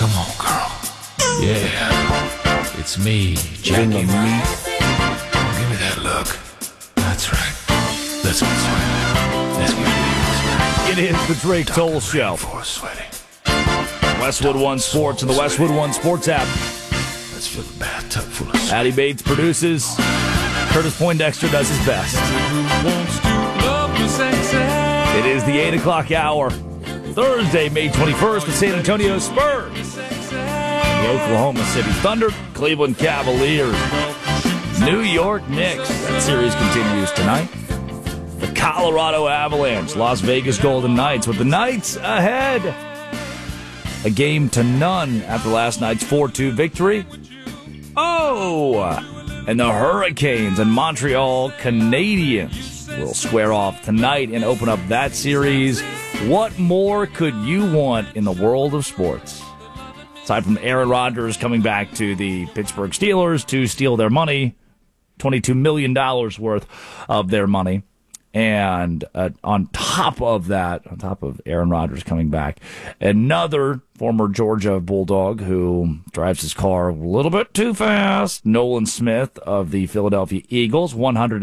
Come on, girl. Yeah. It's me, Jackie. Give me that look. That's right. Let's get sweaty. Let's get It is the Drake Toll Show. Westwood One Sports and the Westwood One Sports app. Let's fill the bathtub full of sweat. Addie Bates produces. Curtis Poindexter does his best. It is the 8 o'clock hour. Thursday, May 21st, the San Antonio Spurs. The Oklahoma City Thunder, Cleveland Cavaliers, New York Knicks. That series continues tonight. The Colorado Avalanche, Las Vegas Golden Knights, with the Knights ahead. A game to none after last night's 4-2 victory. And the Hurricanes and Montreal Canadiens will square off tonight and open up that series. What more could you want in the world of sports? Aside from Aaron Rodgers coming back to the Pittsburgh Steelers to steal their money, $22 million worth of their money. And on top of that, on top of Aaron Rodgers coming back, another former Georgia Bulldog who drives his car a little bit too fast, Nolan Smith of the Philadelphia Eagles,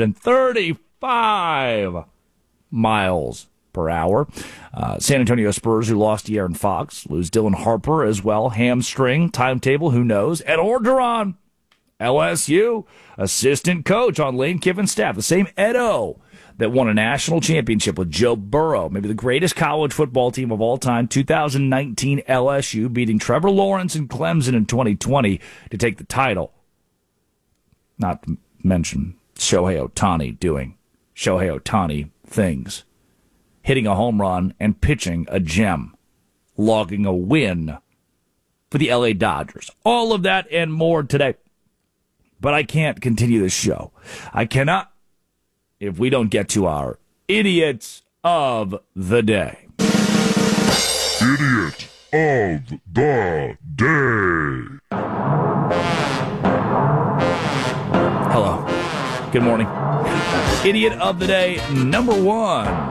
135 miles per hour. San Antonio Spurs, who lost De'Aaron Fox, lose Dylan Harper as well. Hamstring, timetable, who knows? Ed Orgeron, LSU, assistant coach on Lane Kiffin's staff, the same Edo that won a national championship with Joe Burrow, maybe the greatest college football team of all time, 2019 LSU, beating Trevor Lawrence and Clemson in 2020 to take the title. Not to mention Shohei Ohtani doing Shohei Ohtani things. Hitting a home run and pitching a gem. Logging a win for the LA Dodgers. All of that and more today. But I can't continue this show. I cannot if we don't get to our Idiots of the Day. Idiot of the Day. Hello. Good morning. Idiot of the Day, number one.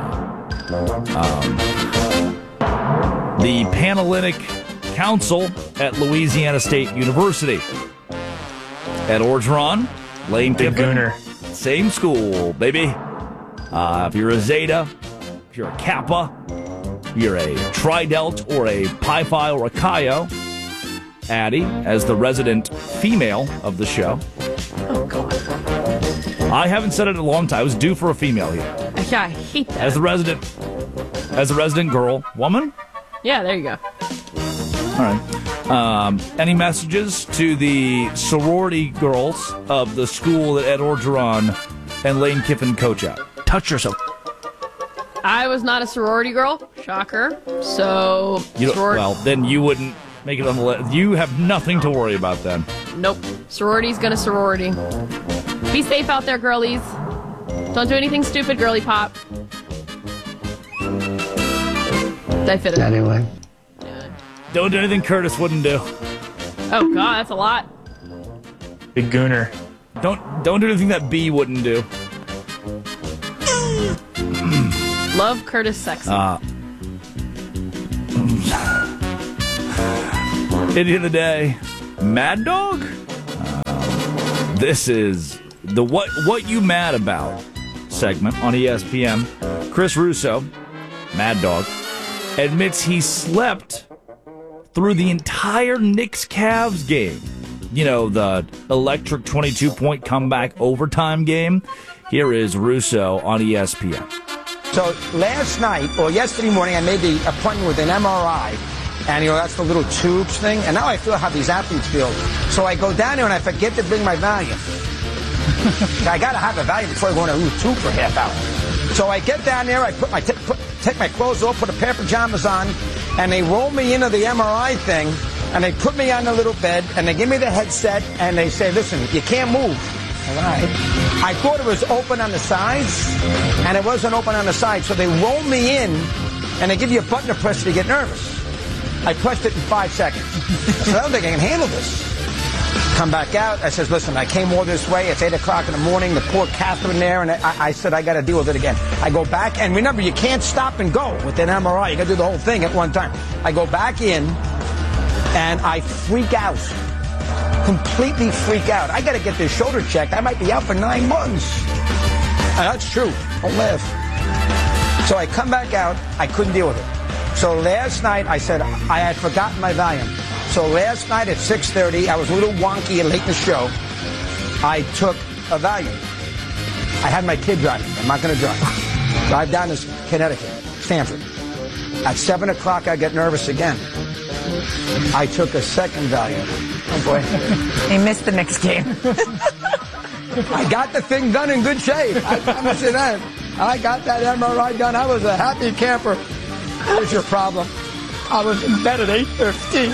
The Panhellenic Council at Louisiana State University. Ed Orgeron, Lane Kiffin, same school, baby. If you're a Zeta, if you're a Kappa, if you're a Tri-Delt or a Pi Phi or a Chi, Addie, as the resident female of the show. Oh, God. I haven't said it in a long time. I was due for a female here. Yeah, I hate that. As the resident girl, woman? Yeah, there you go. All right. Any messages to the sorority girls of the school that Ed Orgeron and Lane Kiffin coach at? Touch yourself. I was not a sorority girl. Shocker. So, well, then you wouldn't make it on the list. You have nothing to worry about then. Nope. Sorority's gonna sorority. Be safe out there, girlies. Don't do anything stupid, girly pop. Did I fit it? Anyway. Yeah. Don't do anything Curtis wouldn't do. Oh, God, that's a lot. Big gooner. Don't do anything that B wouldn't do. Love Curtis sexy. Idiot of the Day, Mad Dog? This is the What You Mad About segment on ESPN. Chris Russo, Mad Dog, admits he slept through the entire Knicks-Cavs game. You know, the electric 22-point comeback overtime game. Here is Russo on ESPN. So last night, or yesterday morning, I made the appointment with an MRI. And, that's the little tubes thing. And now I feel how these athletes feel. So I go down there and I forget to bring my Valium. I got to have a Valium before I go in a little tube for a half hour. So I get down there, I take my clothes off, put a pair of pajamas on, and they roll me into the MRI thing, and they put me on the little bed, and they give me the headset, and they say, listen, you can't move. All right. I thought it was open on the sides, and it wasn't open on the sides. So they roll me in, and they give you a button to press to get nervous. I pressed it in 5 seconds. I said, I don't think I can handle this. Come back out. I says, listen, I came all this way. It's 8 o'clock in the morning. The poor Catherine there. And I said, I got to deal with it again. I go back. And remember, you can't stop and go with an MRI. You got to do the whole thing at one time. I go back in. And I freak out. Completely freak out. I got to get this shoulder checked. I might be out for 9 months. And that's true. Don't laugh. So I come back out. I couldn't deal with it. So last night I said I had forgotten my Valium. So last night at 6:30, I was a little wonky and late in the show. I took a Valium. I had my kid driving. I'm not going to drive down to Connecticut, Stanford. At 7 o'clock, I get nervous again. I took a second Valium. Oh, boy. He missed the next game. I got the thing done in good shape. I promise you that. I got that MRI done. I was a happy camper. Here's your problem. I was in bed at 8:15.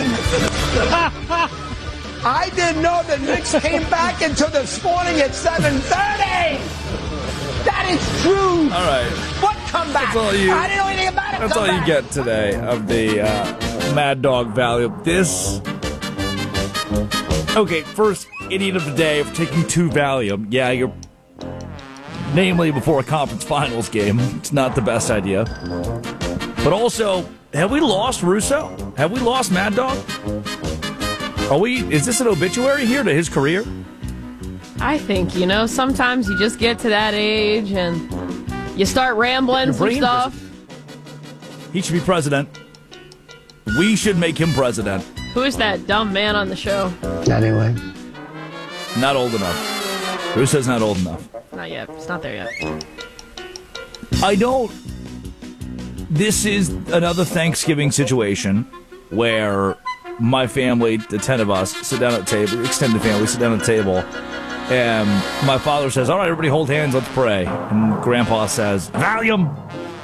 I didn't know the Knicks came back until this morning at 7:30. That is true. All right. What comeback? That's all you- I didn't know anything about it. That's all you get today of the Mad Dog Value. This. Okay, first idiot of the day for taking 2 Valium. Yeah, you're. Namely, before a conference finals game. It's not the best idea. But also, have we lost Russo? Have we lost Mad Dog? Is this an obituary here to his career? I think, sometimes you just get to that age and you start rambling Your some brain stuff. He should be president. We should make him president. Who is that dumb man on the show? Anyway. Not old enough. Russo's not old enough. Not yet. It's not there yet. This is another Thanksgiving situation where my family, the 10 of us, sit down at the table, extended family, sit down at the table, and my father says, all right, everybody hold hands, let's pray. And Grandpa says, Valium!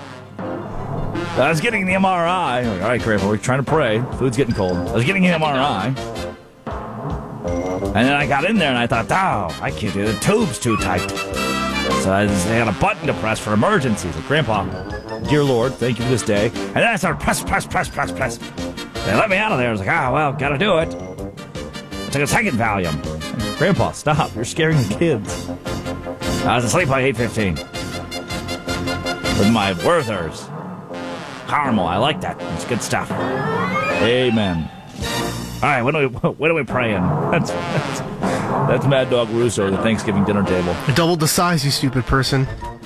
I was getting the MRI. I'm like, all right, Grandpa, we're trying to pray. Food's getting cold. I was getting the MRI. And then I got in there and I thought, I can't do it. The tube's too tight. So I had a button to press for emergencies. Like, Grandpa, dear Lord, thank you for this day. And then I started press. They let me out of there. I was like, well, gotta do it. I took a second Valium. Grandpa, stop. You're scaring the kids. I was asleep by 8:15. With my Werther's. Caramel, I like that. It's good stuff. Amen. All right, when are we praying? That's Mad Dog Russo at the Thanksgiving dinner table. I doubled the size, you stupid person.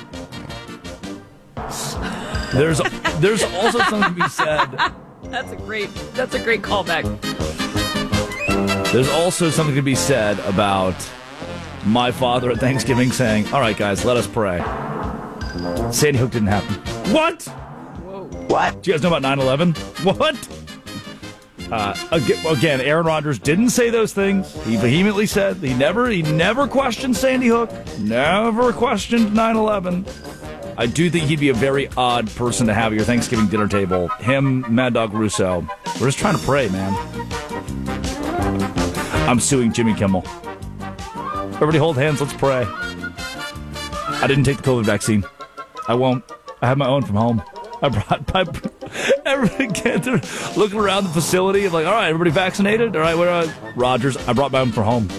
There's also something to be said. That's a great callback. There's also something to be said about my father at Thanksgiving saying, all right, guys, let us pray. Sandy Hook didn't happen. What? Whoa. What? Do you guys know about 9/11? What? Again, Aaron Rodgers didn't say those things. He vehemently said he never questioned Sandy Hook, never questioned 9/11. I do think he'd be a very odd person to have at your Thanksgiving dinner table. Him, Mad Dog Russo. We're just trying to pray, man. I'm suing Jimmy Kimmel. Everybody hold hands, let's pray. I didn't take the COVID vaccine. I won't. I have my own from home. I brought everybody they're looking around the facility and like, all right, everybody vaccinated? All right, where are Rodgers? I brought my own from home.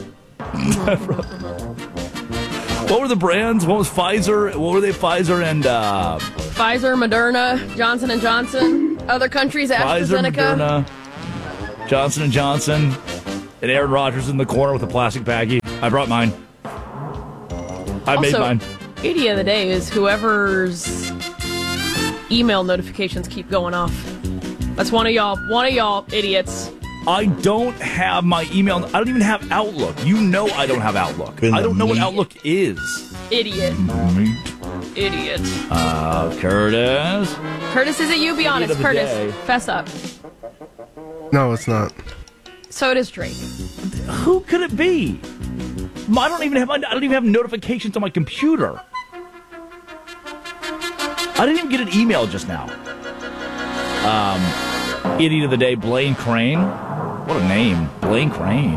What were the brands? What was Pfizer? What were they? Pfizer and Pfizer, Moderna, Johnson & Johnson. Other countries, Pfizer, AstraZeneca. Moderna, Johnson & Johnson, and Aaron Rodgers in the corner with a plastic baggie. I brought mine. I made mine. Idiot of the day is whoever's email notifications keep going off. That's one of y'all idiots. I don't have my email. I don't even have Outlook. You know I don't have Outlook. I don't know what Outlook is. Idiot. Idiot. Curtis. Curtis, is it you? Be honest. of the Curtis, day. fess up. No, it's not. So it is Drake. Who could it be? I don't even have notifications on my computer. I didn't even get an email just now. Idiot of the day, Blaine Crane. What a name, Blaine Crane.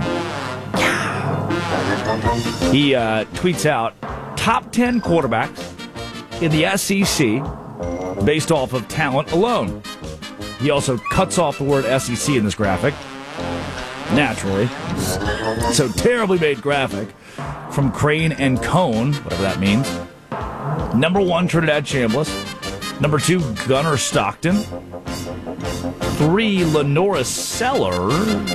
He tweets out top 10 quarterbacks in the SEC based off of talent alone. He also cuts off the word SEC in this graphic. Naturally. So terribly made graphic from Crane and Cone, whatever that means. Number 1, Trinidad Chambliss. Number 2, Gunnar Stockton. 3, Lenora Seller.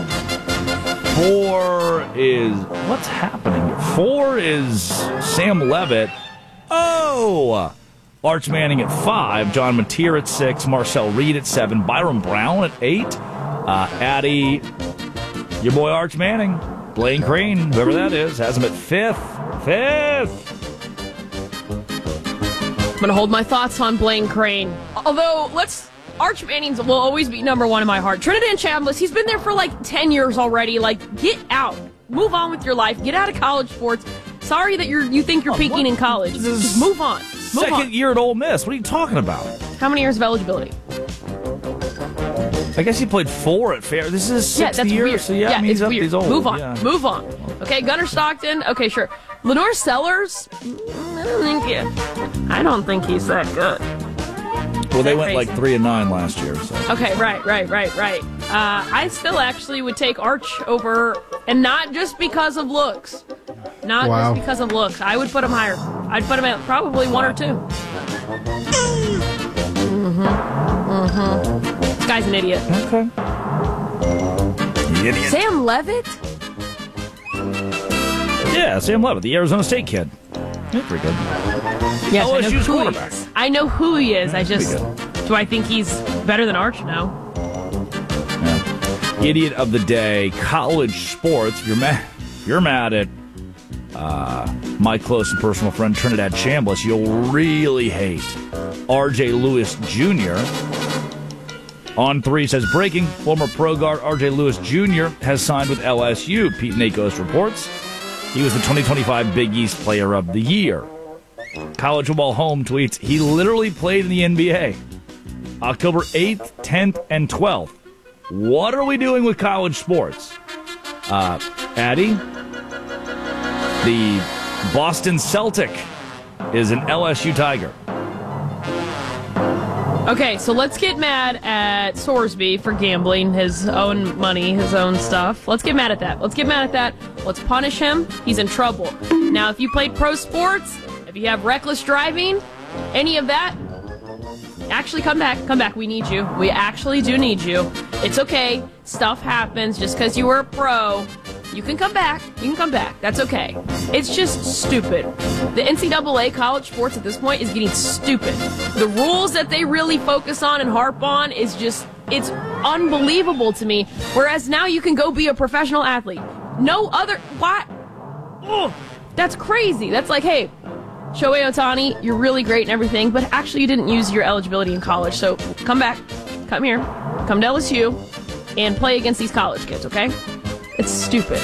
4 is... What's happening here? 4 is Sam Levitt. Oh! Arch Manning at 5. John Mateer at 6. Marcel Reed at 7. Byron Brown at 8. Addie, your boy Arch Manning. Blaine Crane, whoever that is, has him at 5th. 5th! I'm going to hold my thoughts on Blaine Crane. Although, Arch Manning will always be number 1 in my heart. Trinidad Chambliss, he's been there for like 10 years already. Like, get out. Move on with your life. Get out of college sports. Sorry that you think you're peaking in college. Just move on. Second year at Ole Miss. What are you talking about? How many years of eligibility? I guess he played 4 at Fair. This is his 6th year. Weird. So I mean, it's weird. He's old. Move on. Yeah. Move on. Okay, Gunnar Stockton. Okay, sure. Lenore Sellers. I don't think he's that good. Well, they went like 3-9 last year. So. Okay, right. I still actually would take Arch over, and not just because of looks. Not just because of looks. I would put him higher. I'd put him at probably 1 or 2. This guy's an idiot. Okay. Idiot. Sam Levitt? Yeah, Sam Levitt, the Arizona State kid. He's pretty good. Yes, LSU's quarterback. I know who he is. Do I think he's better than Arch? No. Yeah. Idiot of the day, college sports. If you're mad at my close and personal friend Trinidad Chambliss, you'll really hate R.J. Lewis Jr. On 3 says, breaking, former pro guard R.J. Lewis Jr. has signed with LSU. Pete Nakos reports he was the 2025 Big East Player of the Year. College Football Home tweets, he literally played in the NBA. October 8th, 10th, and 12th. What are we doing with college sports? Addie, the Boston Celtic is an LSU Tiger. Okay, so let's get mad at Sorsby for gambling his own money, his own stuff. Let's get mad at that. Let's punish him. He's in trouble. Now, if you played pro sports, if you have reckless driving, any of that, actually come back. We need you. We actually do need you. It's okay. Stuff happens. Just because you were a pro, you can come back. That's okay. It's just stupid. The NCAA college sports at this point is getting stupid. The rules that they really focus on and harp on is just, it's unbelievable to me. Whereas now you can go be a professional athlete. No other, what? Oh, that's crazy. That's like, hey, Shohei Ohtani, you're really great and everything, but actually you didn't use your eligibility in college. So come back, come here, come to LSU, and play against these college kids, okay? It's stupid.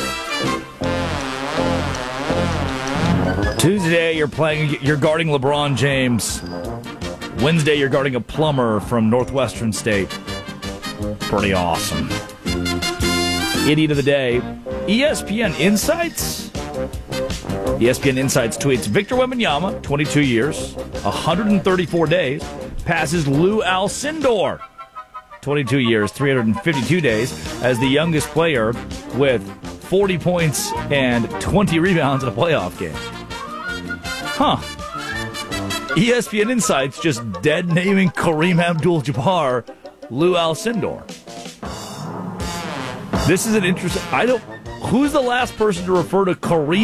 Tuesday, you're guarding LeBron James. Wednesday, you're guarding a plumber from Northwestern State. Pretty awesome. Idiot of the day, ESPN Insights. ESPN Insights tweets, Victor Wembanyama, 22 years, 134 days, passes Lou Alcindor, 22 years, 352 days, as the youngest player with 40 points and 20 rebounds in a playoff game. Huh. ESPN Insights just dead naming Kareem Abdul-Jabbar Lou Alcindor. This is an interesting... who's the last person to refer to Kareem